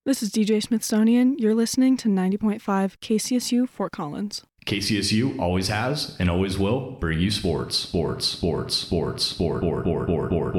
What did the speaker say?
This is DJ Smithsonian. You're listening to 90.5 KCSU Fort Collins. KCSU always has and always will bring you sports.